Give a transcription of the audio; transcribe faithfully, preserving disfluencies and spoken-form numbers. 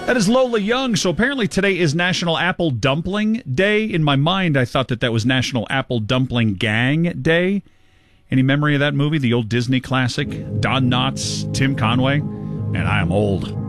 That is Lola Young. So apparently today is National Apple Dumpling Day. In my mind, I thought that that was National Apple Dumpling Gang Day. Any memory of that movie? The old Disney classic? Don Knotts, Tim Conway? Man, I am old.